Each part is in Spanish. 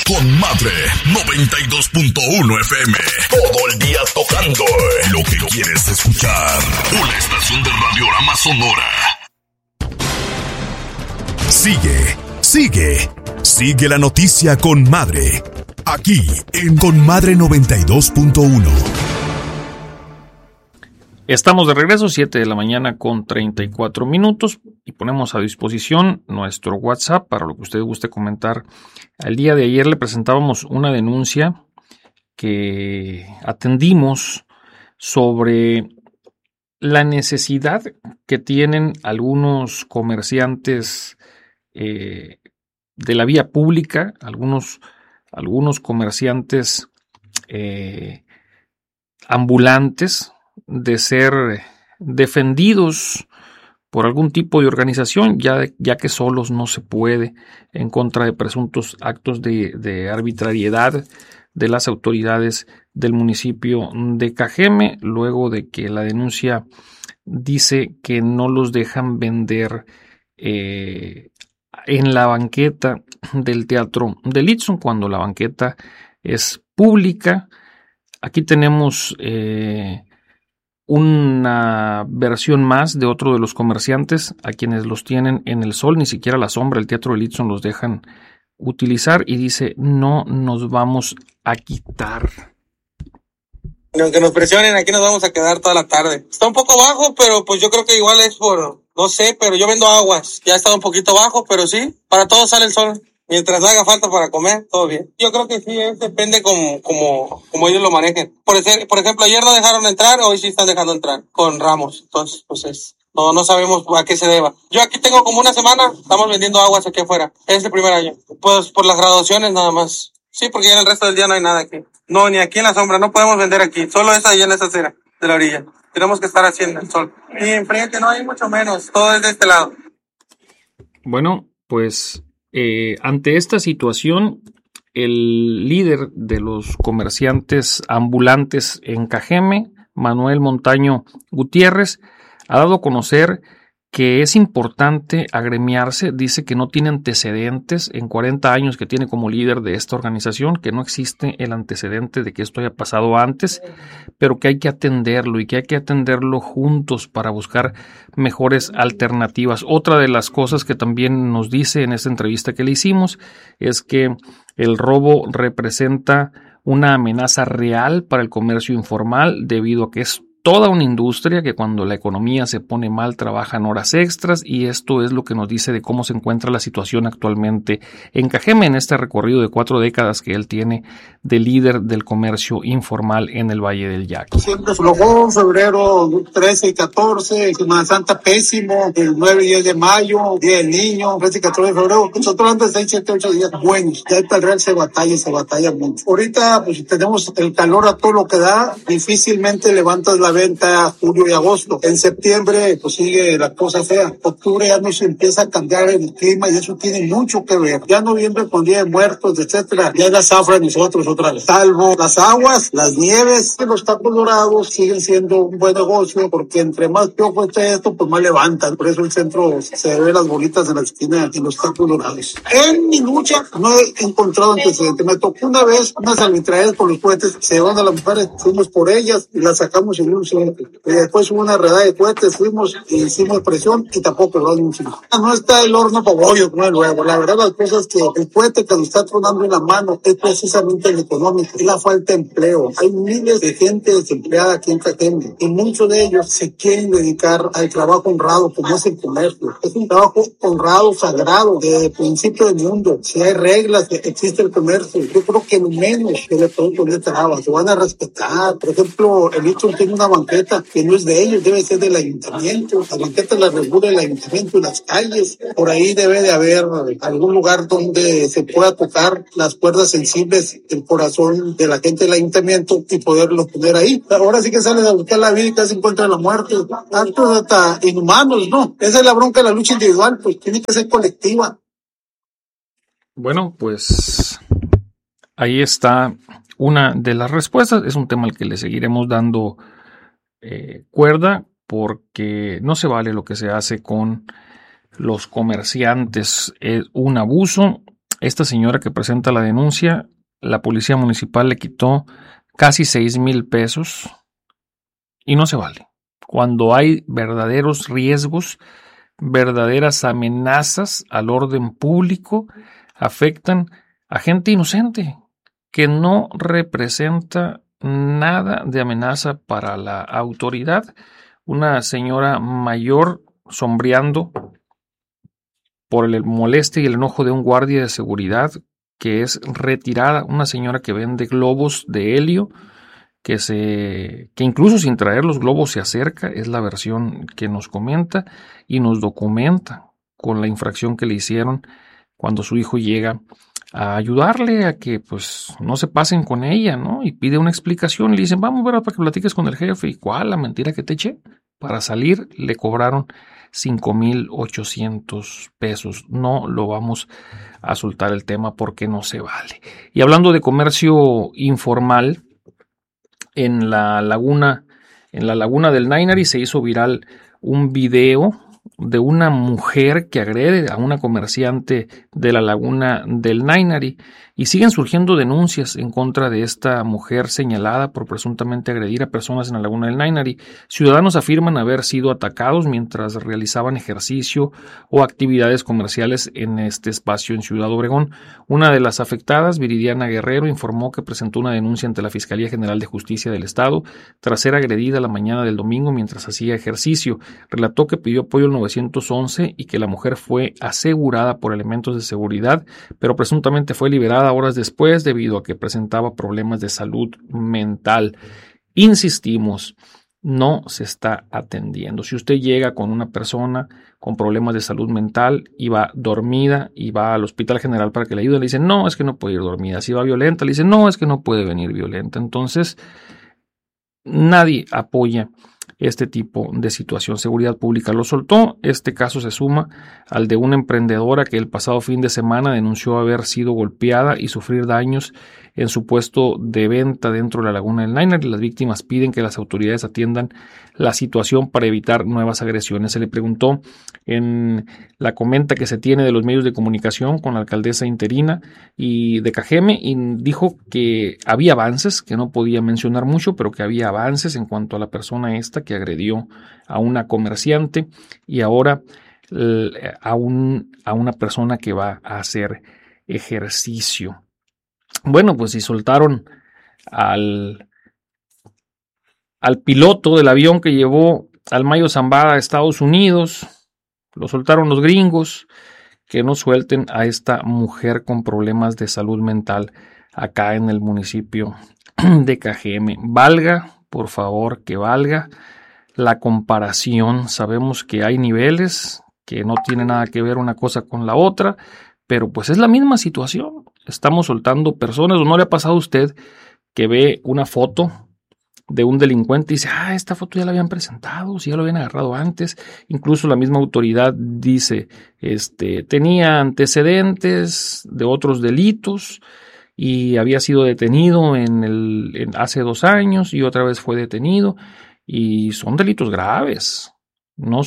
Con Madre 92.1 FM. Todo el día tocando lo que quieres escuchar. Una estación de Radiorama Sonora. Sigue la noticia con Madre. Aquí en Con Madre 92.1. Estamos de regreso, 7 de la mañana con 34 minutos y ponemos a disposición nuestro WhatsApp para lo que usted guste comentar. Al día de ayer le presentábamos una denuncia que atendimos sobre la necesidad que tienen algunos comerciantes de la vía pública, algunos comerciantes ambulantes, de ser defendidos por algún tipo de organización, ya que solos no se puede, en contra de presuntos actos de arbitrariedad de las autoridades del municipio de Cajeme, luego de que la denuncia dice que no los dejan vender en la banqueta del Teatro del Itzon, cuando la banqueta es pública. Aquí tenemos una versión más de otro de los comerciantes a quienes los tienen en el sol, ni siquiera la sombra del Teatro del Itzon los dejan utilizar, y dice: no nos vamos a quitar. Aunque nos presionen, aquí nos vamos a quedar toda la tarde. Está un poco bajo, pero pues yo creo que igual es por, no sé, pero yo vendo aguas. Ya está un poquito bajo, pero sí, para todos sale el sol. Mientras haga falta para comer, todo bien. Yo creo que sí, depende como ellos lo manejen. Por ejemplo, ayer no dejaron entrar, hoy sí están dejando entrar con ramos. Entonces, pues no sabemos a qué se deba. Yo aquí tengo como una semana, estamos vendiendo aguas aquí afuera. Es el primer año. Pues por las graduaciones nada más. Sí, porque ya en el resto del día no hay nada aquí. No, ni aquí en la sombra, no podemos vender aquí. Solo es ahí en esa acera de la orilla. Tenemos que estar haciendo el sol. Y enfrente no hay mucho menos, todo es de este lado. Bueno, pues ante esta situación, el líder de los comerciantes ambulantes en Cajeme, Manuel Montaño Gutiérrez, ha dado a conocer que es importante agremiarse. Dice que no tiene antecedentes en 40 años que tiene como líder de esta organización, que no existe el antecedente de que esto haya pasado antes, pero que hay que atenderlo y que hay que atenderlo juntos para buscar mejores alternativas. Otra de las cosas que también nos dice en esta entrevista que le hicimos es que el robo representa una amenaza real para el comercio informal, debido a que es toda una industria que cuando la economía se pone mal trabajan horas extras, y esto es lo que nos dice de cómo se encuentra la situación actualmente en Cajeme en este recorrido de 4 décadas que él tiene de líder del comercio informal en el Valle del Yaqui. Siempre flojón, febrero 13 y 14, Semana Santa pésimo, el 9 y 10 de mayo, Día del Niño, 13 y 14 de febrero, nosotros antes de 6, 7, 8 días buenos, ya el Real se batalla mucho. Ahorita pues tenemos el calor a todo lo que da, difícilmente levantas la venta julio y agosto. En septiembre pues sigue la cosa fea. Octubre ya nos empieza a cambiar el clima y eso tiene mucho que ver. Ya noviembre con Día de Muertos, etcétera, ya es la zafra de nosotros otra vez. Salvo las aguas, las nieves, los tacos dorados siguen siendo un buen negocio porque entre más piojo esté esto, pues más levantan. Por eso el centro se ve las bolitas en la esquina y los tacos dorados. En mi lucha no he encontrado antecedentes. Me tocó una vez unas arbitrariedades con los cohetes, se llevaron a las mujeres, fuimos por ellas y las sacamos en un y después hubo una redada de cohetes, fuimos y hicimos presión y tampoco lo hicimos. No está el horno para bollos, no es nuevo. La verdad, las cosas que el cohete que nos está tronando en la mano es precisamente el económico, es la falta de empleo. Hay miles de gente desempleada aquí en Cajeme y muchos de ellos se quieren dedicar al trabajo honrado como es el comercio. Es un trabajo honrado, sagrado, de principio del mundo. Si hay reglas, existe el comercio. Yo creo que lo menos que le pueden poner trabas, se van a respetar. Por ejemplo, el Itzon tiene una banqueta que no es de ellos, debe ser del ayuntamiento. La banqueta la regula el ayuntamiento, las calles. Por ahí debe de haber algún lugar donde se pueda tocar las cuerdas sensibles del corazón de la gente del ayuntamiento y poderlo poner ahí. Ahora sí que sales a buscar la vida y casi encuentras la muerte. Actos hasta inhumanos, ¿no? Esa es la bronca de la lucha individual, pues tiene que ser colectiva. Bueno, pues ahí está una de las respuestas. Es un tema al que le seguiremos dando cuerda, porque no se vale lo que se hace con los comerciantes. Es un abuso esta señora que presenta la denuncia, la policía municipal le quitó casi 6,000 pesos y no se vale. Cuando hay verdaderos riesgos, verdaderas amenazas al orden público, afectan a gente inocente que no representa nada de amenaza para la autoridad. Una señora mayor sombreando por el molestia y el enojo de un guardia de seguridad que es retirada, una señora que vende globos de helio, que incluso sin traer los globos se acerca, es la versión que nos comenta y nos documenta con la infracción que le hicieron cuando su hijo llega a ayudarle a que pues no se pasen con ella, ¿no? Y pide una explicación y le dicen, vamos a ver para que platiques con el jefe. ¿Y cuál? La mentira que te eché. Para salir le cobraron 5,800 pesos. No lo vamos a soltar el tema porque no se vale. Y hablando de comercio informal, en la laguna del Nainari se hizo viral un video de una mujer que agrede a una comerciante de la laguna del Nainari y siguen surgiendo denuncias en contra de esta mujer señalada por presuntamente agredir a personas en la laguna del Nainari. Ciudadanos afirman haber sido atacados mientras realizaban ejercicio o actividades comerciales en este espacio en Ciudad Obregón. Una de las afectadas, Viridiana Guerrero, informó que presentó una denuncia ante la Fiscalía General de Justicia del Estado tras ser agredida la mañana del domingo mientras hacía ejercicio. Relató que pidió apoyo al 911 y que la mujer fue asegurada por elementos de seguridad, pero presuntamente fue liberada horas después debido a que presentaba problemas de salud mental. Insistimos, no se está atendiendo. Si usted llega con una persona con problemas de salud mental y va dormida y va al Hospital General para que le ayude, le dicen, no, es que no puede ir dormida. Si va violenta, le dicen, no, es que no puede venir violenta. Entonces, nadie apoya este tipo de situación. Seguridad Pública lo soltó. Este caso se suma al de una emprendedora que el pasado fin de semana denunció haber sido golpeada y sufrir daños en su puesto de venta dentro de la laguna del Nainari. Las víctimas piden que las autoridades atiendan la situación para evitar nuevas agresiones. Se le preguntó en la comenta que se tiene de los medios de comunicación con la alcaldesa interina y de Cajeme, y dijo que había avances, que no podía mencionar mucho, pero que había avances en cuanto a la persona esta que agredió a una comerciante y ahora a una persona que va a hacer ejercicio. Bueno, pues si soltaron al piloto del avión que llevó al Mayo Zambada a Estados Unidos, lo soltaron los gringos, que no suelten a esta mujer con problemas de salud mental acá en el municipio de Cajeme. Valga, por favor, que valga la comparación. Sabemos que hay niveles que no tienen nada que ver una cosa con la otra, pero pues es la misma situación. Estamos soltando personas. ¿O no le ha pasado a usted que ve una foto de un delincuente y dice, esta foto ya la habían presentado, si ya lo habían agarrado antes? Incluso la misma autoridad dice, tenía antecedentes de otros delitos y había sido detenido hace 2 años y otra vez fue detenido, y son delitos graves. No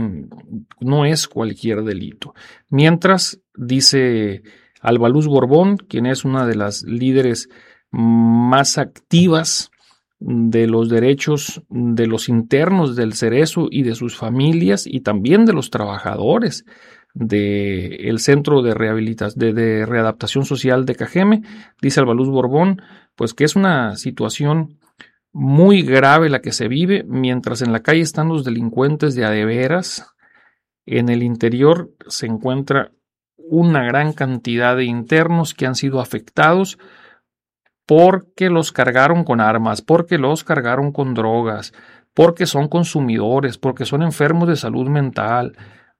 es cualquier delito. Mientras, dice Alba Luz Borbón, quien es una de las líderes más activas de los derechos de los internos del Cerezo y de sus familias y también de los trabajadores del Centro de Readaptación Social de Cajeme, dice Alba Luz Borbón, pues que es una situación muy grave la que se vive, mientras en la calle están los delincuentes de a de veras. En el interior se encuentra una gran cantidad de internos que han sido afectados porque los cargaron con armas, porque los cargaron con drogas, porque son consumidores, porque son enfermos de salud mental.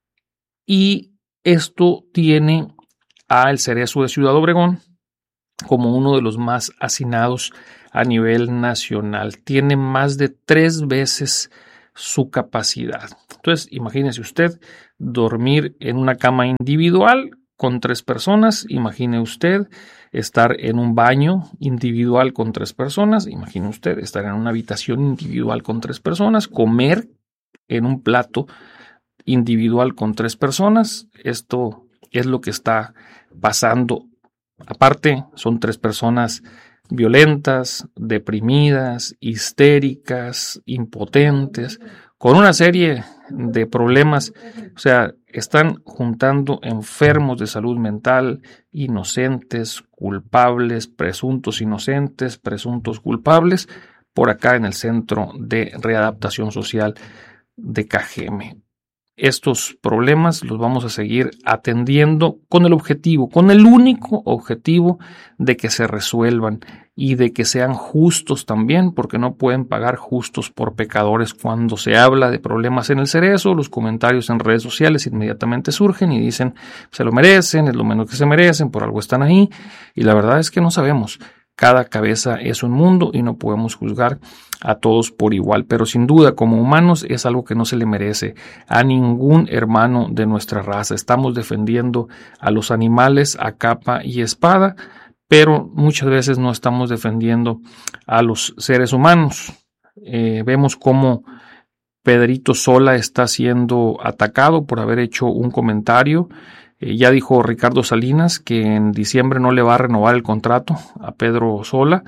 Y esto tiene al Cerezo de Ciudad Obregón como uno de los más hacinados a nivel nacional. Tiene más de 3 veces su capacidad. Entonces, imagínese usted dormir en una cama individual con 3 personas. Imagine usted estar en un baño individual con 3 personas. Imagine usted estar en una habitación individual con 3 personas. Comer en un plato individual con 3 personas. Esto es lo que está pasando. Aparte, son 3 personas violentas, deprimidas, histéricas, impotentes, con una serie de problemas. O sea, están juntando enfermos de salud mental, inocentes, culpables, presuntos inocentes, presuntos culpables, por acá en el Centro de Readaptación Social de Cajeme. Estos problemas los vamos a seguir atendiendo con el único objetivo de que se resuelvan y de que sean justos también, porque no pueden pagar justos por pecadores. Cuando se habla de problemas en el Cerezo, los comentarios en redes sociales inmediatamente surgen y dicen, se lo merecen, es lo menos que se merecen, por algo están ahí, y la verdad es que no sabemos. Cada cabeza es un mundo y no podemos juzgar a todos por igual, pero sin duda como humanos es algo que no se le merece a ningún hermano de nuestra raza. Estamos defendiendo a los animales a capa y espada, pero muchas veces no estamos defendiendo a los seres humanos. Vemos cómo Pedrito Sola está siendo atacado por haber hecho un comentario. Ya dijo Ricardo Salinas que en diciembre no le va a renovar el contrato a Pedro Sola,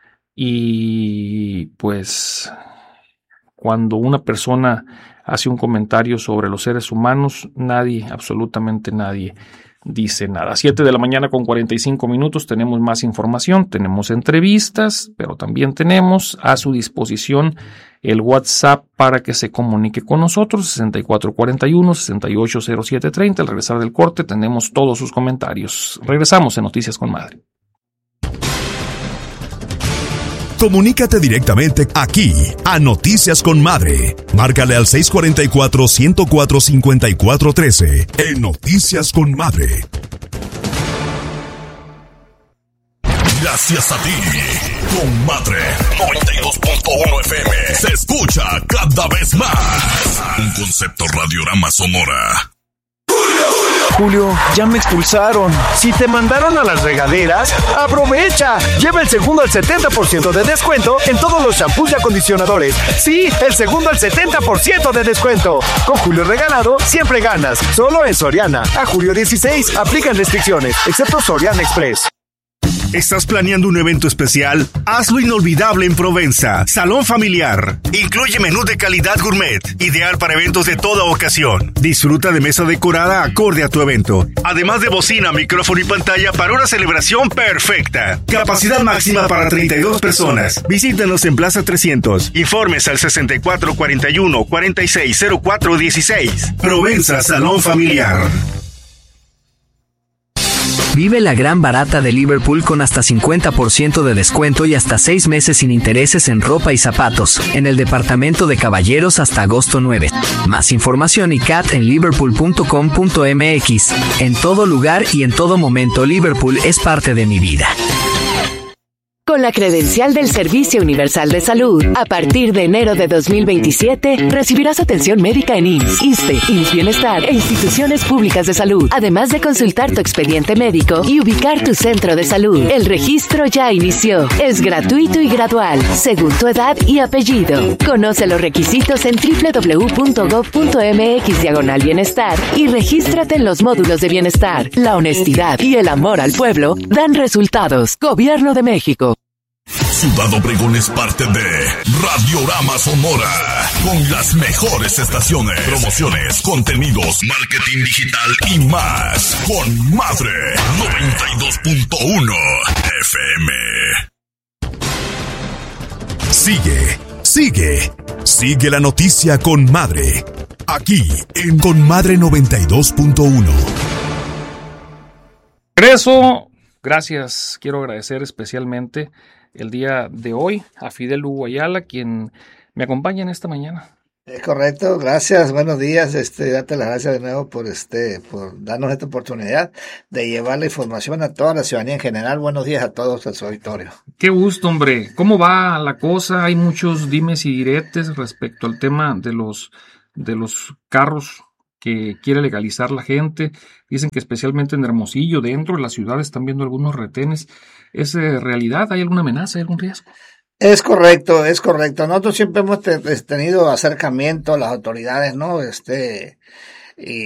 y pues cuando una persona hace un comentario sobre los seres humanos, nadie, absolutamente nadie, dice nada. 7 de la mañana con 45 minutos, tenemos más información, tenemos entrevistas, pero también tenemos a su disposición el WhatsApp para que se comunique con nosotros, 6441-680730. Al regresar del corte tenemos todos sus comentarios. Regresamos en Noticias con Madre. Comunícate directamente aquí a Noticias con Madre. Márcale al 644-104-5413 en Noticias con Madre. Gracias a ti, con Madre 92.1 FM. Se escucha cada vez más. Un concepto Radiorama Sonora. Julio, ya me expulsaron. Si te mandaron a las regaderas, ¡aprovecha! Lleva el segundo al 70% de descuento en todos los shampoos y acondicionadores. Sí, el segundo al 70% de descuento. Con Julio Regalado, siempre ganas. Solo en Soriana. A julio 16, aplican restricciones, excepto Soriana Express. ¿Estás planeando un evento especial? Hazlo inolvidable en Provenza. Salón familiar. Incluye menú de calidad gourmet, ideal para eventos de toda ocasión. Disfruta de mesa decorada acorde a tu evento. Además de bocina, micrófono y pantalla para una celebración perfecta. Capacidad máxima para 32 personas. Visítanos en Plaza 300. Informes al 6441-460416. Provenza Salón Familiar. Vive la gran barata de Liverpool con hasta 50% de descuento y hasta 6 meses sin intereses en ropa y zapatos. En el departamento de caballeros hasta agosto 9. Más información y CAT en liverpool.com.mx. En todo lugar y en todo momento, Liverpool es parte de mi vida. Con la credencial del Servicio Universal de Salud, a partir de enero de 2027, recibirás atención médica en IMSS, ISSSTE, IMSS Bienestar e instituciones públicas de salud, además de consultar tu expediente médico y ubicar tu centro de salud. El registro ya inició. Es gratuito y gradual, según tu edad y apellido. Conoce los requisitos en www.gov.mx/bienestar y regístrate en los módulos de bienestar. La honestidad y el amor al pueblo dan resultados. Gobierno de México. Ciudad Obregón es parte de Radiorama Sonora, con las mejores estaciones, promociones, contenidos, marketing digital y más. Con Madre 92.1 FM. Sigue la noticia con Madre, aquí en Con Madre 92.1. Regreso. Gracias, quiero agradecer especialmente el día de hoy a Fidel Lugo Ayala, quien me acompaña en esta mañana. Es correcto, gracias, buenos días, darte las gracias de nuevo por darnos esta oportunidad de llevar la información a toda la ciudadanía en general. Buenos días a todos a su auditorio. Qué gusto, hombre. ¿Cómo va la cosa? Hay muchos dimes y diretes respecto al tema de los carros que quiere legalizar la gente. Dicen que especialmente en Hermosillo, dentro de la ciudad, están viendo algunos retenes. ¿Es realidad? ¿Hay alguna amenaza? ¿Hay algún riesgo? Es correcto. Nosotros siempre hemos tenido acercamiento a las autoridades, ¿no? Y